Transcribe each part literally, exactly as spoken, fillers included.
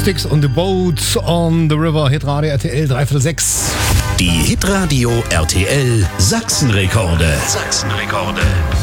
Sticks on the Boat on the River, Hitradio R T L drei Viertel sechs. Die Hitradio R T L Sachsenrekorde. Sachsenrekorde.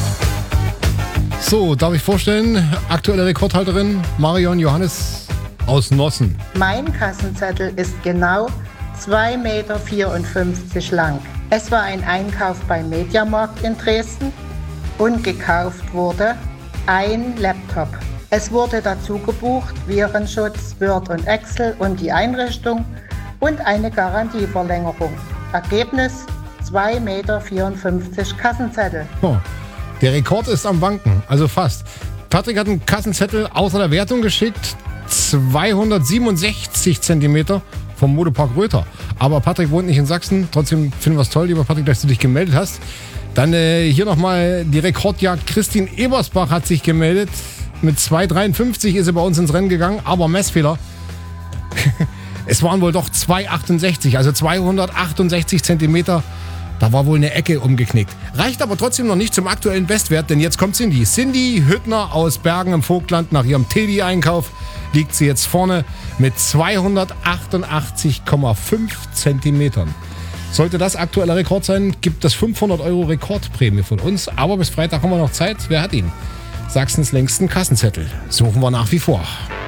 So, darf ich vorstellen, aktuelle Rekordhalterin Marion Johannes aus Nossen. Mein Kassenzettel ist genau zwei Meter vierundfünfzig lang. Es war ein Einkauf beim Mediamarkt in Dresden und gekauft wurde ein Laptop. Es wurde dazu gebucht Virenschutz, Word und Excel und die Einrichtung und eine Garantieverlängerung. Ergebnis zwei Meter vierundfünfzig Kassenzettel. Oh, der Rekord ist am Wanken, also fast. Patrick hat einen Kassenzettel außer der Wertung geschickt, zweihundertsiebenundsechzig Zentimeter vom Modepark Röther. Aber Patrick wohnt nicht in Sachsen, trotzdem finden wir es toll, lieber Patrick, dass du dich gemeldet hast. Dann äh, hier nochmal die Rekordjagd. Christine Ebersbach hat sich gemeldet. Mit zwei dreiundfünfzig ist sie bei uns ins Rennen gegangen, aber Messfehler. Es waren wohl doch zwei achtundsechzig, also zweihundertachtundsechzig Zentimeter. Da war wohl eine Ecke umgeknickt. Reicht aber trotzdem noch nicht zum aktuellen Bestwert, denn jetzt kommt Cindy. Cindy Hüttner aus Bergen im Vogtland. Nach ihrem Teddy-Einkauf liegt sie jetzt vorne mit zweihundertachtundachtzig Komma fünf Zentimetern. Sollte das aktueller Rekord sein, gibt es fünfhundert Euro Rekordprämie von uns. Aber bis Freitag haben wir noch Zeit. Wer hat ihn? Sachsens längsten Kassenzettel. Suchen wir nach wie vor.